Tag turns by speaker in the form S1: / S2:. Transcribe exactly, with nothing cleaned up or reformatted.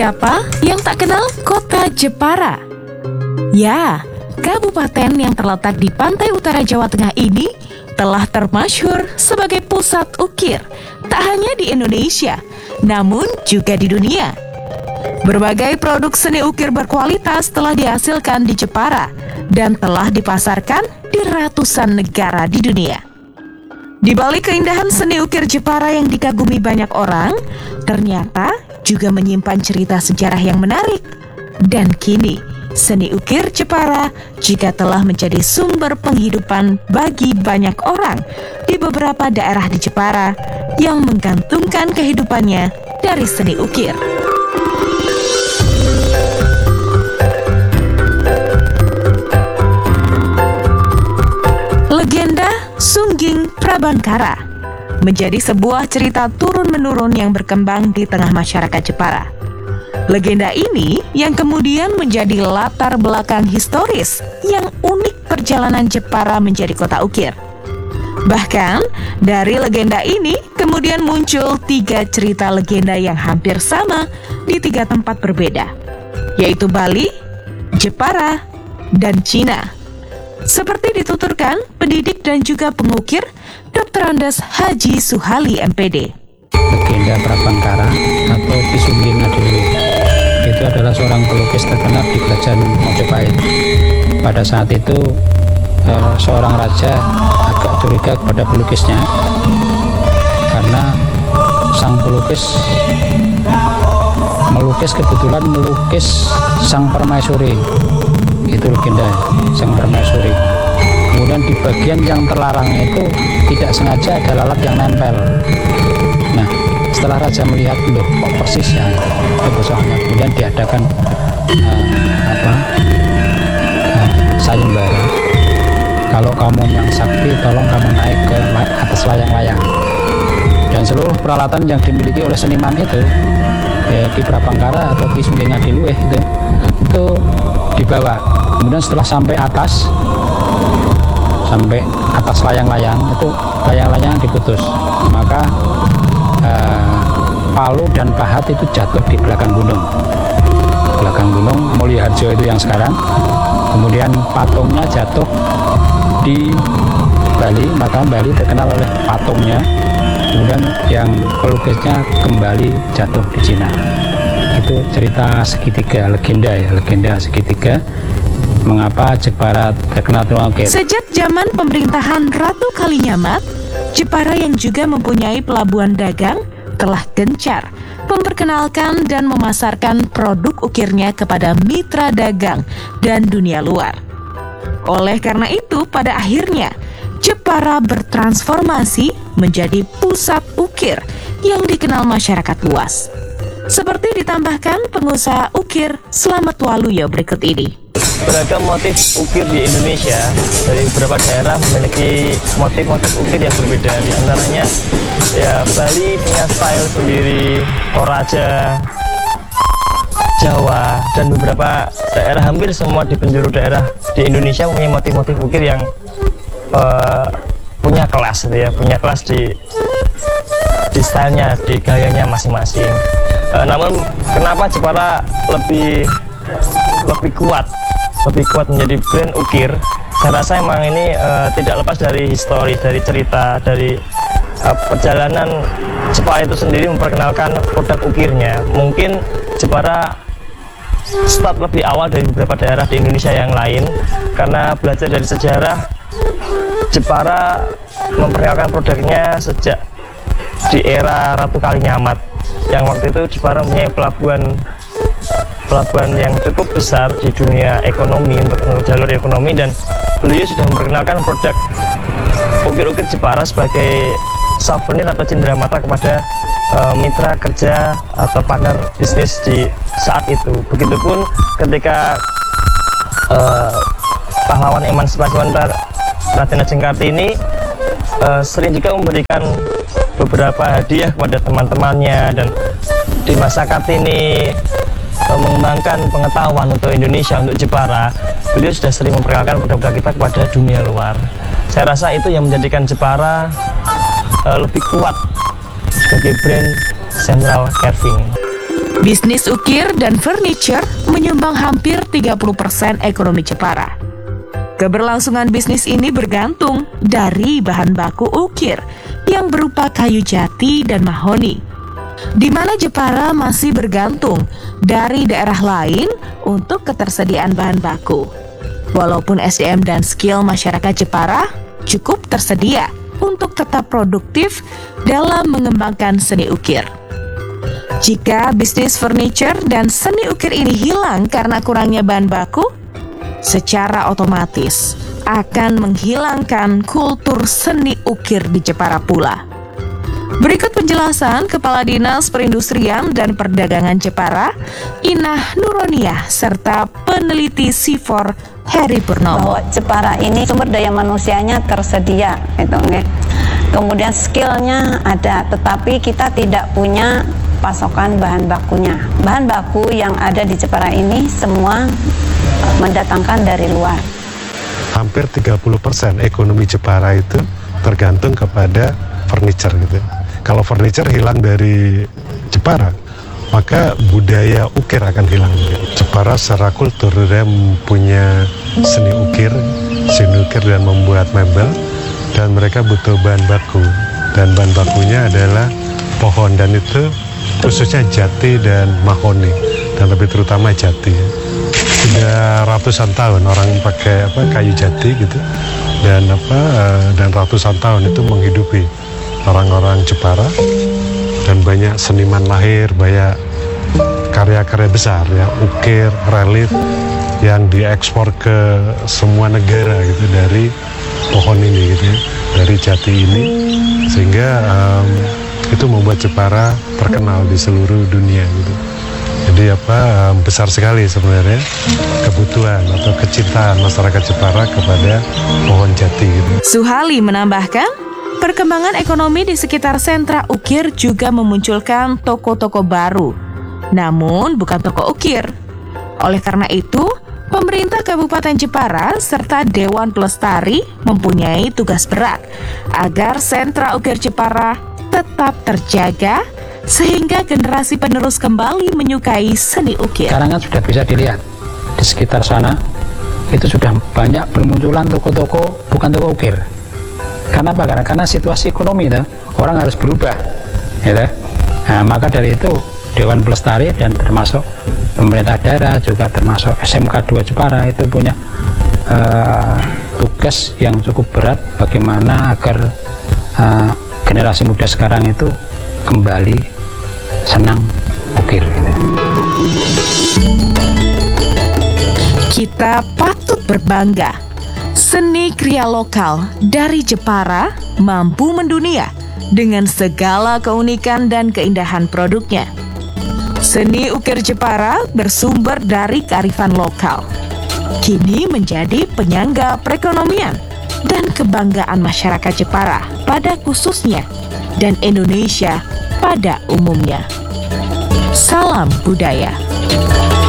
S1: Siapa yang tak kenal kota Jepara? Ya, kabupaten yang terletak di pantai utara Jawa Tengah ini telah termasyhur sebagai pusat ukir, tak hanya di Indonesia, namun juga di dunia. Berbagai produk seni ukir berkualitas telah dihasilkan di Jepara dan telah dipasarkan di ratusan negara di dunia. Di balik keindahan seni ukir Jepara yang dikagumi banyak orang, ternyata juga menyimpan cerita sejarah yang menarik. Dan kini, seni ukir Jepara juga telah menjadi sumber penghidupan bagi banyak orang di beberapa daerah di Jepara yang menggantungkan kehidupannya dari seni ukir. Legenda Sungging Prabangkara menjadi sebuah cerita turun-menurun yang berkembang di tengah masyarakat Jepara. Legenda ini yang kemudian menjadi latar belakang historis yang unik perjalanan Jepara menjadi kota ukir. Bahkan, dari legenda ini kemudian muncul tiga cerita legenda yang hampir sama di tiga tempat berbeda, yaitu Bali, Jepara, dan Cina. Seperti dituturkan pendidik dan juga pengukir Doktor Andes Haji Suhali M P D.
S2: Legenda Prabangkara atau Ki Sungging Adiluwih itu adalah seorang pelukis terkenal di Kerajaan Majapahit. Pada saat itu eh, seorang raja agak curiga kepada pelukisnya karena sang pelukis melukis kebetulan melukis sang permaisuri. Itu legenda sang permaisuri. Kemudian di bagian yang terlarang itu tidak sengaja ada lalat yang nempel. Nah, setelah raja melihat, loh kok persis ya itu soalnya, kemudian diadakan uh, apa uh, sayembara. Kalau kamu yang sakti, tolong kamu naik ke atas layang-layang. Dan seluruh peralatan yang dimiliki oleh seniman itu, ya, Ki Prabangkara atau Ki Sungging Adiluwih itu, itu dibawa. Kemudian setelah sampai atas, sampai atas layang-layang itu layang-layang diputus, maka uh, palu dan pahat itu jatuh di belakang gunung, belakang gunung Mulyaharjo itu yang sekarang. Kemudian patungnya jatuh di Bali, maka Bali terkenal oleh patungnya. Kemudian yang pelukisnya kembali jatuh di Cina. Itu cerita segitiga, legenda ya, legenda segitiga. Mengapa Jepara terkenal ukir?
S1: Sejak zaman pemerintahan Ratu Kalinyamat, Jepara yang juga mempunyai pelabuhan dagang telah gencar memperkenalkan dan memasarkan produk ukirnya kepada mitra dagang dan dunia luar. Oleh karena itu, pada akhirnya Jepara bertransformasi menjadi pusat ukir yang dikenal masyarakat luas. Seperti ditambahkan pengusaha ukir Slamet Waluyo berikut ini.
S3: Beragam motif ukir di Indonesia dari beberapa daerah memiliki motif-motif ukir yang berbeda. Di antaranya ya Bali punya style sendiri, Toraja, Jawa, dan beberapa daerah, hampir semua di penjuru daerah di Indonesia punya motif-motif ukir yang uh, punya kelas, gitu ya, punya kelas di di stylenya, di gayanya masing-masing. Uh, namun kenapa Jepara lebih lebih kuat? lebih kuat menjadi brand ukir? Saya rasa emang ini uh, tidak lepas dari histori, dari cerita, dari uh, perjalanan Jepara itu sendiri memperkenalkan produk ukirnya. Mungkin Jepara start lebih awal dari beberapa daerah di Indonesia yang lain, karena belajar dari sejarah, Jepara memperkenalkan produknya sejak di era Ratu Kalinyamat, yang waktu itu Jepara mempunyai pelabuhan pelabuhan yang cukup besar di dunia ekonomi, untuk jalur ekonomi, dan beliau sudah memperkenalkan produk ukir-ukir Jepara sebagai souvenir atau cenderamata kepada uh, mitra kerja atau partner bisnis di saat itu. Begitupun ketika uh, pahlawan emansipasi wanita Raden Ajeng Kartini uh, sering juga memberikan beberapa hadiah kepada teman-temannya, dan di masa Kartini mengembangkan pengetahuan untuk Indonesia, untuk Jepara, beliau sudah sering memperkenalkan produk-produk kita kepada dunia luar. Saya rasa itu yang menjadikan Jepara uh, lebih kuat sebagai brand Central Carving.
S1: Bisnis ukir dan furniture menyumbang hampir tiga puluh persen ekonomi Jepara. Keberlangsungan bisnis ini bergantung dari bahan baku ukir yang berupa kayu jati dan mahoni, di mana Jepara masih bergantung dari daerah lain untuk ketersediaan bahan baku. Walaupun S D M dan skill masyarakat Jepara cukup tersedia untuk tetap produktif dalam mengembangkan seni ukir. Jika bisnis furniture dan seni ukir ini hilang karena kurangnya bahan baku, secara otomatis akan menghilangkan kultur seni ukir di Jepara pula. Berikut penjelasan Kepala Dinas Perindustrian dan Perdagangan Jepara, Inah Nuroniah, serta peneliti Sifor Heri Purnomo.
S4: Bahwa Jepara ini sumber daya manusianya tersedia, gitu, okay? Kemudian skillnya ada, tetapi kita tidak punya pasokan bahan bakunya. Bahan baku yang ada di Jepara ini semua mendatangkan dari luar.
S5: Hampir tiga puluh persen ekonomi Jepara itu tergantung kepada furniture gitu. Kalau furniture hilang dari Jepara, maka budaya ukir akan hilang. Jepara secara kultur dia punya seni ukir, seni ukir dan membuat mebel, dan mereka butuh bahan baku. Dan bahan bakunya adalah pohon, dan itu khususnya jati dan mahoni, dan lebih terutama jati. Sudah ratusan tahun orang pakai apa kayu jati gitu, dan apa dan ratusan tahun itu menghidupi orang-orang Jepara, dan banyak seniman lahir, banyak karya-karya besar ya, ukir, relief yang diekspor ke semua negara gitu dari pohon ini gitu ya, dari jati ini, sehingga um, itu membuat Jepara terkenal di seluruh dunia gitu. Jadi apa um, besar sekali sebenarnya kebutuhan atau kecintaan masyarakat Jepara kepada pohon jati gitu.
S1: Suhali menambahkan, perkembangan ekonomi di sekitar sentra ukir juga memunculkan toko-toko baru, namun bukan toko ukir. Oleh karena itu, pemerintah Kabupaten Jepara serta Dewan Pelestari mempunyai tugas berat agar sentra ukir Jepara tetap terjaga sehingga generasi penerus kembali menyukai seni ukir.
S2: Sekarang kan sudah bisa dilihat di sekitar sana itu sudah banyak bermunculan toko-toko bukan toko ukir. Karena apa? Karena, karena situasi ekonomi itu orang harus berubah, ya. Nah, maka dari itu Dewan Pelestari dan termasuk pemerintah daerah juga termasuk S M K dua Jepara itu punya uh, tugas yang cukup berat bagaimana agar uh, generasi muda sekarang itu kembali senang ukir.
S1: Kita patut berbangga, seni kriya lokal dari Jepara mampu mendunia dengan segala keunikan dan keindahan produknya. Seni ukir Jepara bersumber dari kearifan lokal, kini menjadi penyangga perekonomian dan kebanggaan masyarakat Jepara pada khususnya dan Indonesia pada umumnya. Salam budaya.